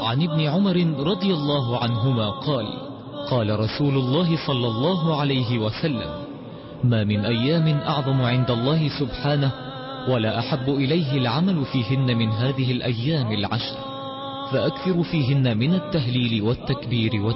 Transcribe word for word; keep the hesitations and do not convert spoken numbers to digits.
عن ابن عمر رضي الله عنهما قال قال رسول الله صلى الله عليه وسلم: ما من أيام أعظم عند الله سبحانه ولا أحب إليه العمل فيهن من هذه الأيام العشر، فأكثر فيهن من التهليل والتكبير والتهليل